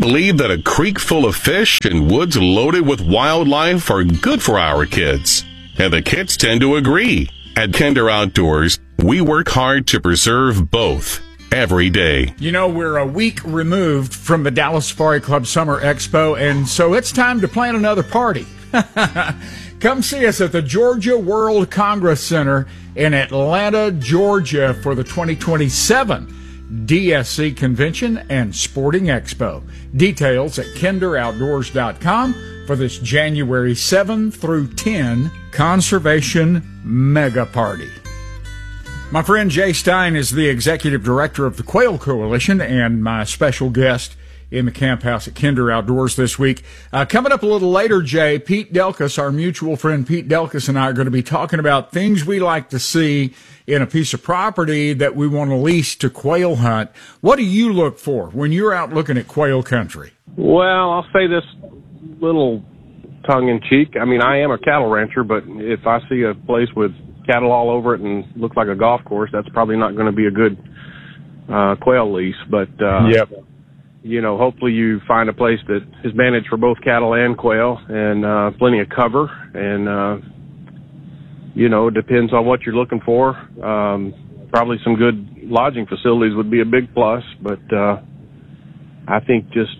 believe that a creek full of fish and woods loaded with wildlife are good for our kids. And the kids tend to agree. At Kinder Outdoors, we work hard to preserve both every day. You know, we're a week removed from the Dallas Safari Club Summer Expo, and so it's time to plan another party. Come see us at the Georgia World Congress Center in Atlanta, Georgia for the 2027 DSC Convention and Sporting Expo. Details at kinderoutdoors.com for this January 7 through 10 Conservation Mega Party. My friend Jay Stein is the Executive Director of the Quail Coalition and my special guest in the camp house at Kinder Outdoors this week. Coming up a little later, Jay, Pete Delkus, our mutual friend Pete Delkus, and I are going to be talking about things we like to see in a piece of property that we want to lease to quail hunt. What do you look for when you're out looking at quail country? Well, I'll say this little tongue-in-cheek. I mean, I am a cattle rancher, but if I see a place with cattle all over it and looks like a golf course, that's probably not going to be a good quail lease. But Yep. You know, hopefully you find a place that is managed for both cattle and quail and plenty of cover. And, you know, it depends on what you're looking for. Probably some good lodging facilities would be a big plus. But I think just,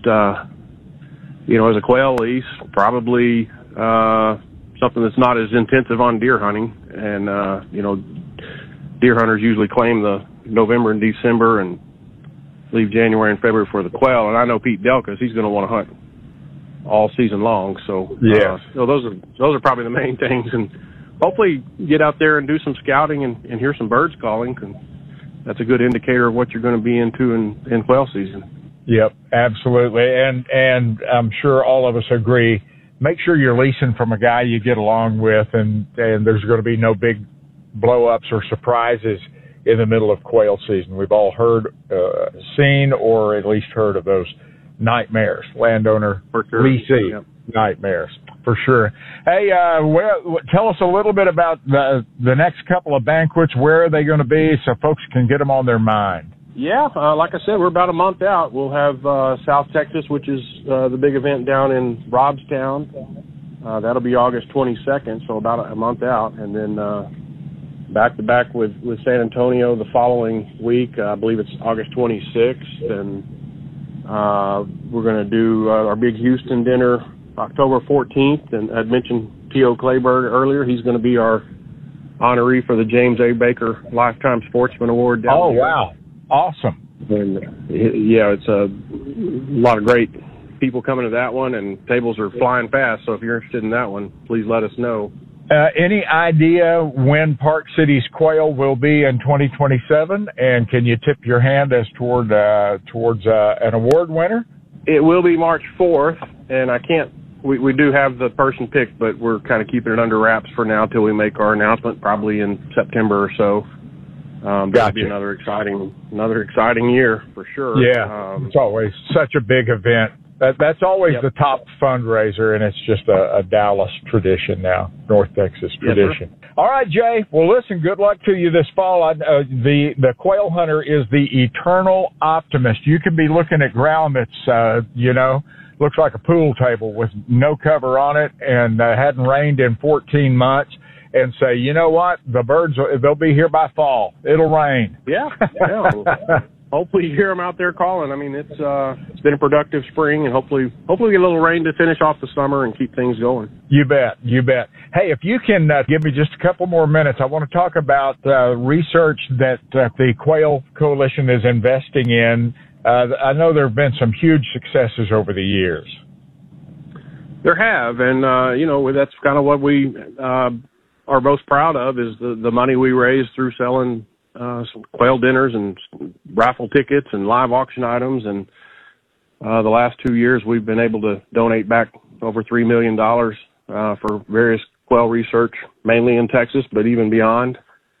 you know, as a quail lease, probably something that's not as intensive on deer hunting. And, you know, deer hunters usually claim the November and December and leave January and February for the quail, and I know Pete Delkus, he's going to want to hunt all season long. So, so those are probably the main things, and hopefully get out there and do some scouting and hear some birds calling. And that's a good indicator of what you're going to be into in quail season. Yep, absolutely, and I'm sure all of us agree. Make sure you're leasing from a guy you get along with, and there's going to be no big blow-ups or surprises in the middle of quail season. We've all heard, seen, or at least heard of those nightmares, landowner, leasee nightmares, for sure. Hey, tell us a little bit about the next couple of banquets. Where are they going to be so folks can get them on their mind? Yeah, like I said, we're about a month out. We'll have South Texas, which is the big event down in Robstown. That'll be August 22nd, so about a month out. And then back-to-back with San Antonio the following week. I believe it's August 26th. And we're going to do our big Houston dinner October 14th. And I'd mentioned T.O. Clayberg earlier. He's going to be our honoree for the James A. Baker Lifetime Sportsman Award down here. Wow. Awesome. And, yeah, it's a lot of great people coming to that one, and tables are flying fast. So if you're interested in that one, please let us know. Any idea when Park City's quail will be in 2027? And can you tip your hand as towards an award winner? It will be March 4th, and I can't. We do have the person picked, but we're kind of keeping it under wraps for now till we make our announcement, probably in September or so. That'll be another exciting year for sure. Yeah, it's always such a big event. That's always the top fundraiser, and it's just a Dallas tradition now, North Texas tradition. Yes, all right, Jay. Well, listen, good luck to you this fall. The quail hunter is the eternal optimist. You can be looking at ground that's, looks like a pool table with no cover on it and hadn't rained in 14 months. And say, you know what? The birds, they'll be here by fall. It'll rain. Yeah. Hopefully you hear them out there calling. I mean, it's been a productive spring, and hopefully we get a little rain to finish off the summer and keep things going. You bet. Hey, if you can give me just a couple more minutes, I want to talk about research that the Quail Coalition is investing in. I know there have been some huge successes over the years. There have, and that's kind of what we are most proud of is the money we raise through selling some quail dinners and raffle tickets and live auction items. And the last 2 years, we've been able to donate back over $3 million for various quail research, mainly in Texas, but even beyond.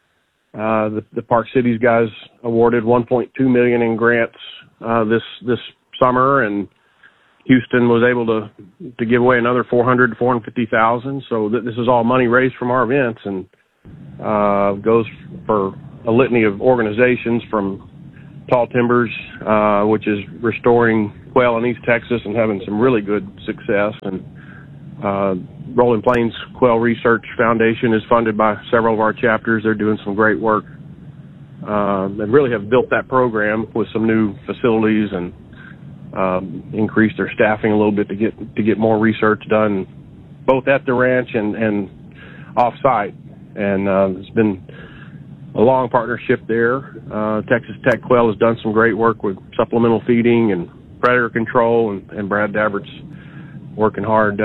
The Park Cities guys awarded $1.2 million in grants this summer, and Houston was able to give away another $400,000 to $450,000. So this is all money raised from our events, and goes for a litany of organizations from Tall Timbers, which is restoring quail in East Texas and having some really good success. And Rolling Plains Quail Research Foundation is funded by several of our chapters. They're doing some great work and really have built that program with some new facilities and increased their staffing a little bit to get more research done, both at the ranch and off-site. And it's been a long partnership there. Texas Tech Quail has done some great work with supplemental feeding and predator control, and Brad Davert's working hard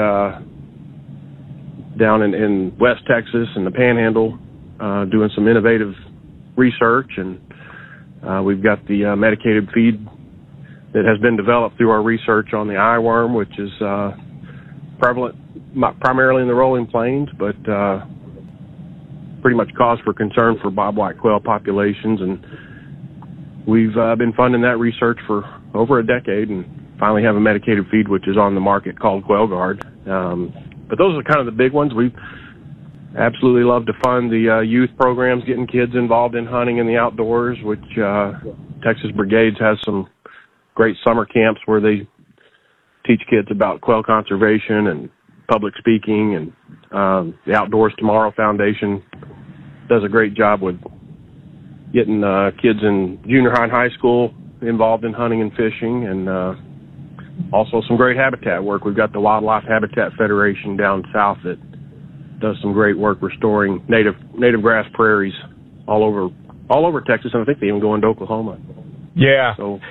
down in West Texas and the Panhandle, doing some innovative research. And we've got the medicated feed that has been developed through our research on the eyeworm, which is prevalent primarily in the Rolling Plains, but pretty much cause for concern for bobwhite quail populations. And we've been funding that research for over a decade, and finally have a medicated feed which is on the market called Quail Guard. But those are kind of the big ones. We absolutely love to fund the youth programs, getting kids involved in hunting in the outdoors, which Texas Brigades has some great summer camps where they teach kids about quail conservation and public speaking. And the Outdoors Tomorrow Foundation does a great job with getting kids in junior high and high school involved in hunting and fishing, and also some great habitat work. We've got the Wildlife Habitat Federation down south that does some great work restoring native grass prairies all over Texas, and I think they even go into Oklahoma. Yeah. So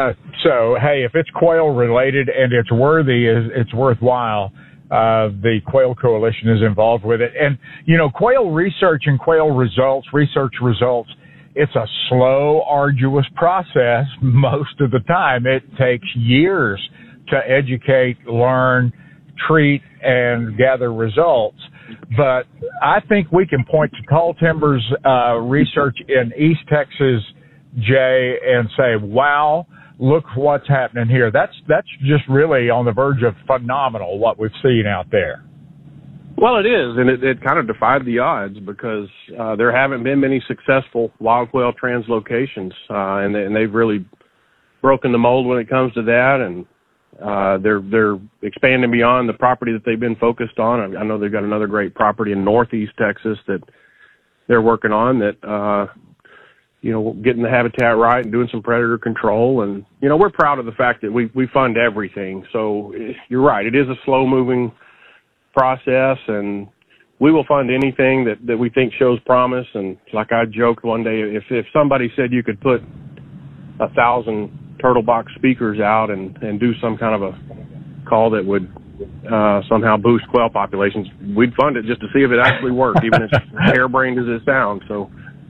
hey, if it's quail related and it's worthwhile, the Quail Coalition is involved with it. And, quail research and quail research results, it's a slow, arduous process most of the time. It takes years to educate, learn, treat, and gather results. But I think we can point to Tall Timbers research in East Texas, Jay, and say, wow, look what's happening here. That's just really on the verge of phenomenal what we've seen out there. Well, it is, and it kind of defied the odds because there haven't been many successful wild quail translocations, and they've really broken the mold when it comes to that, and they're expanding beyond the property that they've been focused on. I know they've got another great property in Northeast Texas that they're working on that, getting the habitat right and doing some predator control. And, we're proud of the fact that we fund everything. So you're right. It is a slow moving process, and we will fund anything that we think shows promise. And like I joked one day, if somebody said you could put 1,000 turtle box speakers out and do some kind of a call that would somehow boost quail populations, we'd fund it just to see if it actually worked, even as harebrained as it sounds. So,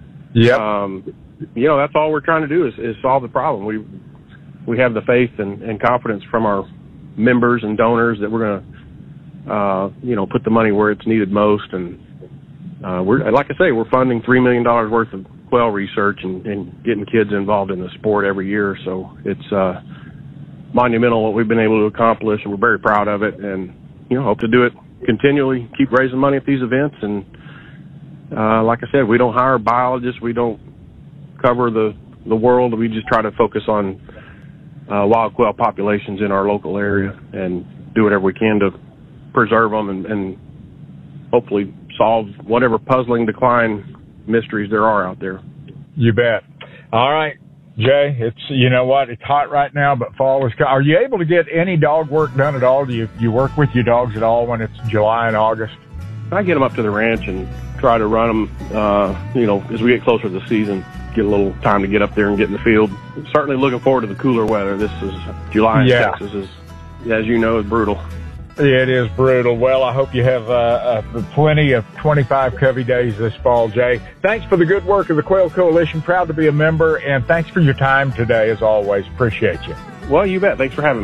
that's all we're trying to do is solve the problem. We have the faith and confidence from our members and donors that we're going to, put the money where it's needed most. And we're funding $3 million worth of quail research and getting kids involved in the sport every year. So it's monumental what we've been able to accomplish, and we're very proud of it, and hope to do it continually, keep raising money at these events. And like I said, we don't hire biologists, we don't cover the world. We just try to focus on wild quail populations in our local area and do whatever we can to preserve them and hopefully solve whatever puzzling decline mysteries there are out there. You bet. All right, Jay, it's, it's hot right now, but fall is coming. Are you able to get any dog work done at all? Do you work with your dogs at all when it's July and August? I get them up to the ranch and try to run them, as we get closer to the season, get a little time to get up there and get in the field. Certainly looking forward to the cooler weather. This is July in Texas is, as you know, is brutal. It is brutal. Well, I hope you have plenty of 25 Covey days this fall, Jay. Thanks for the good work of the Quail Coalition. Proud to be a member, and thanks for your time today, as always. Appreciate you. Well, you bet. Thanks for having me.